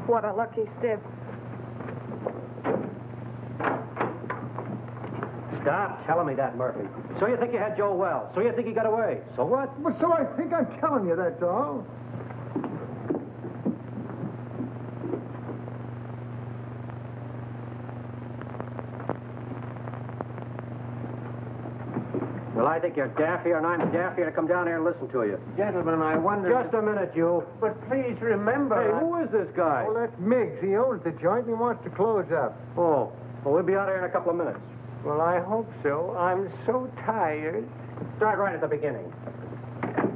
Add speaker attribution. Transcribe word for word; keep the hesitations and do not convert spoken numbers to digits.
Speaker 1: What a lucky stiff.
Speaker 2: Stop telling me that, Murphy. So you think you had Joe Wells. So you think he got away. So what?
Speaker 3: Well, so I think I'm telling you, that's all.
Speaker 2: Well, I think you're daffier and I'm daffier to come down here and listen to you.
Speaker 3: Gentlemen, I wonder...
Speaker 2: Just a minute, you.
Speaker 3: But please remember...
Speaker 2: Hey,
Speaker 3: I-
Speaker 2: who is this guy?
Speaker 3: Oh, that's Miggs. He owns the joint and he wants to close up.
Speaker 2: Oh, well, we'll be out here in a couple of minutes.
Speaker 3: Well, I hope so. I'm so tired.
Speaker 2: Start right at the beginning.